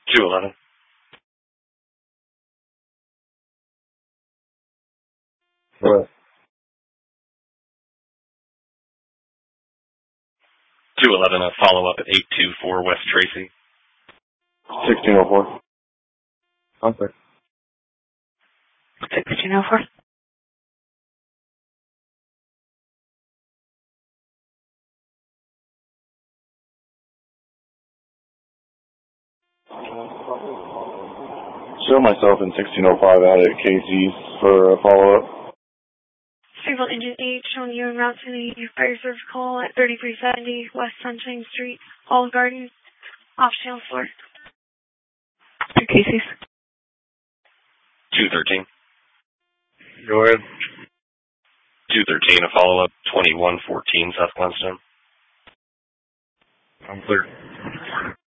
211. What? 211, a follow-up at 824 West Tracy. 1604. Okay. 1604. Show myself in 1605 out at Casey's for a follow-up. Signal Engine 8 showing you en route to the fire service call at 3370 West Sunshine Street, Olive Garden, off channel 4. To Casey's. 213. Go ahead. 213, a follow-up, 2114 South Glenstone. I'm clear.